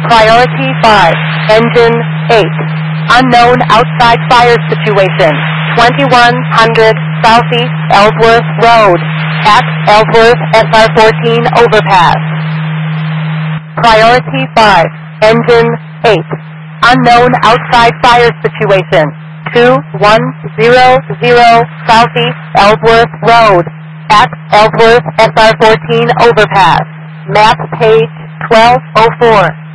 Priority 5, Engine 8. Unknown outside fire situation. 2100 Southeast Ellsworth Road. At Ellsworth SR14 overpass. Priority 5, Engine 8. Unknown outside fire situation. 2100 Southeast Ellsworth Road. At Ellsworth SR14 overpass. Map page 1204.